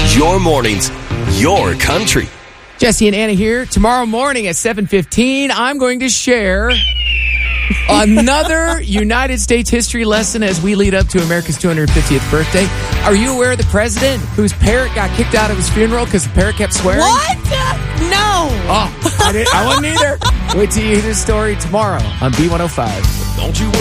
Your mornings, your country. Jesse and Anna here. Tomorrow morning at 7:15, I'm going to share another United States history lesson as we lead up to America's 250th birthday. Are you aware of the president whose parrot got kicked out of his funeral because the parrot kept swearing? What? No. Oh, I wasn't either. Wait till you hear this story tomorrow on B105. Don't you worry.